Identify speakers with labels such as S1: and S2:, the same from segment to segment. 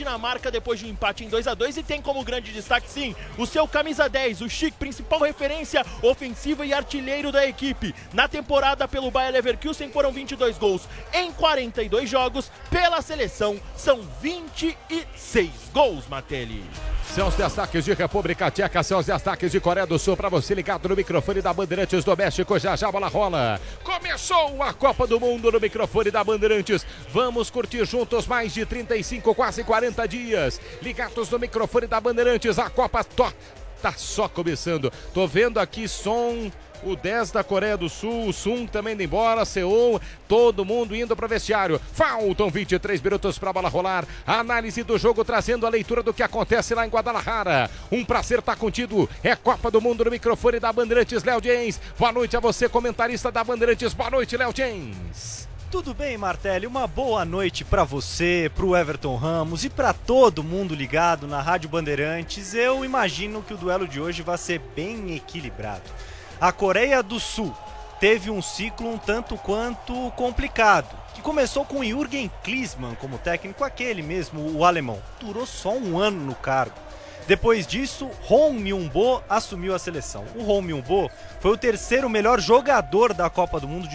S1: Dinamarca depois de um empate em 2-2 e tem como grande destaque, sim, o seu camisa 10, o Schick, principal referência ofensiva e artilheiro da equipe. Na temporada pelo Bayer Leverkusen foram 22 gols em 42 jogos, pela seleção são 26 gols, Martelli.
S2: São os destaques de República Tcheca, são os destaques de Coreia do Sul, para você ligado no microfone da Bandeirantes do México. Já já a bola rola. Começou a Copa do Mundo no microfone da Bandeirantes. Vamos curtir juntos mais de 35, quase 40 dias. Ligados no microfone da Bandeirantes, a Copa tá só começando. Tô vendo aqui o 10 da Coreia do Sul, o Sung também indo embora, Seul, todo mundo indo para o vestiário. Faltam 23 minutos para a bola rolar. A análise do jogo trazendo a leitura do que acontece lá em Guadalajara. Um prazer estar contigo. É Copa do Mundo no microfone da Bandeirantes, Léo James. Boa noite a você, comentarista da Bandeirantes. Boa noite, Léo James.
S3: Tudo bem, Martelli? Uma boa noite para você, para o Everton Ramos e para todo mundo ligado na Rádio Bandeirantes. Eu imagino que o duelo de hoje vai ser bem equilibrado. A Coreia do Sul teve um ciclo um tanto quanto complicado, que começou com Jürgen Klinsmann como técnico, aquele mesmo, o alemão. Durou só um ano no cargo. Depois disso, Hong Myung-bo assumiu a seleção. O Hong Myung-bo foi o terceiro melhor jogador da Copa do Mundo de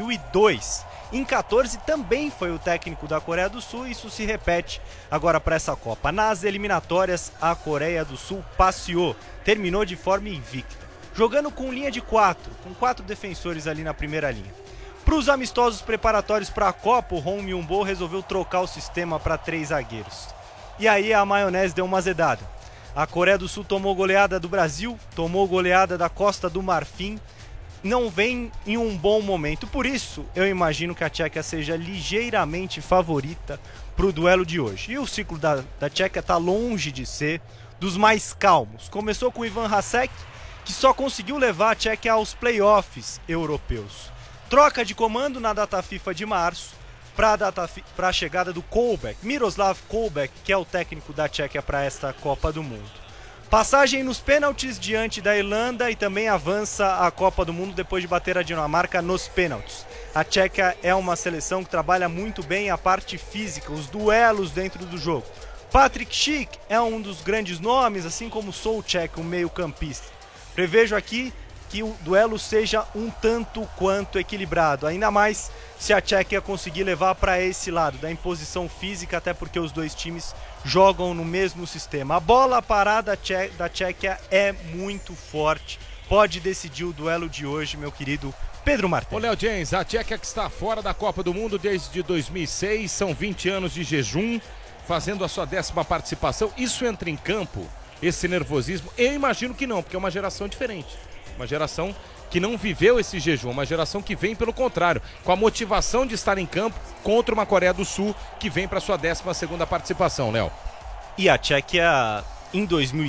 S3: 2002. Em 14 também foi o técnico da Coreia do Sul e isso se repete agora para essa Copa. Nas eliminatórias, a Coreia do Sul passeou, terminou de forma invicta, jogando com linha de 4, com 4 defensores ali na primeira linha. Para os amistosos preparatórios para a Copa, o Hong Myung-bo resolveu trocar o sistema para 3 zagueiros. E aí a maionese deu uma azedada. A Coreia do Sul tomou goleada do Brasil, tomou goleada da Costa do Marfim, não vem em um bom momento. Por isso, eu imagino que a Tchequia seja ligeiramente favorita para o duelo de hoje. E o ciclo da Tchequia está longe de ser dos mais calmos. Começou com o Ivan Hacek, que só conseguiu levar a Tchequia aos playoffs europeus. Troca de comando na data FIFA de março para a chegada do Koubek, Miroslav Koubek, que é o técnico da Tchequia para esta Copa do Mundo. Passagem nos pênaltis diante da Irlanda e também avança a Copa do Mundo depois de bater a Dinamarca nos pênaltis. A Tchequia é uma seleção que trabalha muito bem a parte física, os duelos dentro do jogo. Patrik Schick é um dos grandes nomes, assim como Souček, o meio-campista. Prevejo aqui que o duelo seja um tanto quanto equilibrado, ainda mais se a Tchequia conseguir levar para esse lado da imposição física, até porque os dois times jogam no mesmo sistema. A bola parada da Tchequia é muito forte, pode decidir o duelo de hoje, meu querido Pedro Martelli.
S2: Ô Léo James, a Tchequia que está fora da Copa do Mundo desde 2006, são 20 anos de jejum, fazendo a sua 10ª participação. Isso entra em campo, esse nervosismo? Eu imagino que não, porque é uma geração diferente. Uma geração que não viveu esse jejum, uma geração que vem pelo contrário, com a motivação de estar em campo contra uma Coreia do Sul que vem para sua 12ª participação, Léo.
S3: E a Tchequia, em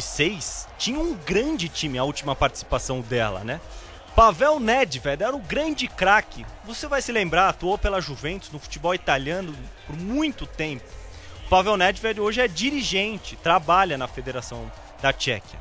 S3: 2006, tinha um grande time, a última participação dela, né? Pavel Nedved era o grande craque. Você vai se lembrar, atuou pela Juventus no futebol italiano por muito tempo. O Pavel Nedved hoje é dirigente, trabalha na Federação da Tchequia.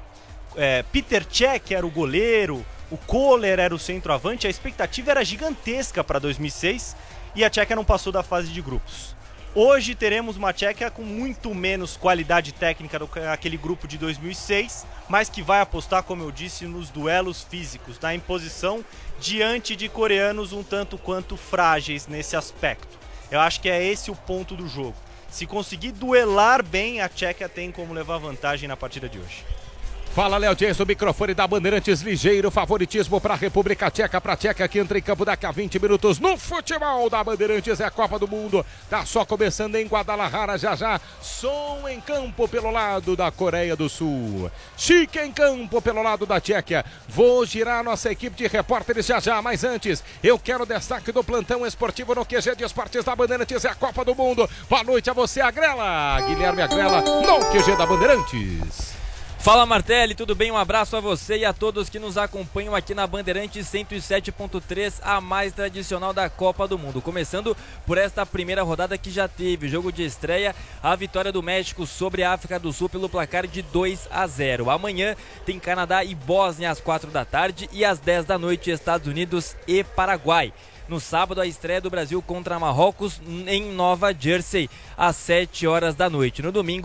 S3: Peter Cech era o goleiro, o Kohler era o centroavante, a expectativa era gigantesca para 2006 e a Tchequia não passou da fase de grupos. Hoje teremos uma Tchequia com muito menos qualidade técnica do que aquele grupo de 2006, mas que vai apostar, como eu disse, nos duelos físicos, na imposição diante de coreanos um tanto quanto frágeis nesse aspecto. Eu acho que é esse o ponto do jogo. Se conseguir duelar bem, a Tchequia tem como levar vantagem na partida de hoje.
S2: Fala, Léo James, o microfone da Bandeirantes, ligeiro favoritismo para a República Tcheca, para a Tchequia que entra em campo daqui a 20 minutos no futebol da Bandeirantes, é a Copa do Mundo, tá só começando em Guadalajara, já já, som em campo pelo lado da Coreia do Sul, Schick em campo pelo lado da Tchequia, vou girar nossa equipe de repórteres já já, mas antes, eu quero o destaque do plantão esportivo no QG de Esportes da Bandeirantes, é a Copa do Mundo, boa noite a você, Agrela, Guilherme Agrela, no QG da Bandeirantes.
S4: Fala Martelli, tudo bem? Um abraço a você e a todos que nos acompanham aqui na Bandeirantes 107.3, a mais tradicional da Copa do Mundo. Começando por esta primeira rodada que já teve jogo de estreia, a vitória do México sobre a África do Sul pelo placar de 2-0. Amanhã tem Canadá e Bósnia às 4 da tarde e às 10 da noite Estados Unidos e Paraguai. No sábado, a estreia do Brasil contra Marrocos em Nova Jersey, às 7 horas da noite. No domingo,